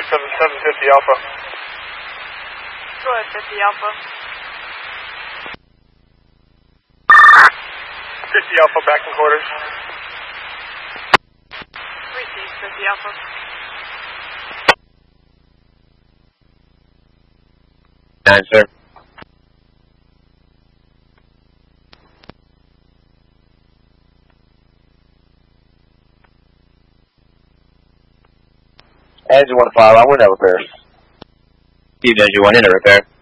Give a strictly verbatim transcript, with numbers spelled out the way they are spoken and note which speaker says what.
Speaker 1: seven seven fifty Alpha.
Speaker 2: Go ahead, fifty Alpha.
Speaker 1: fifty Alpha back in quarters.
Speaker 2: Receive fifty Alpha.
Speaker 3: Nine, sir. Engine one five, I went out repairs. Steve, Engine one in a repair.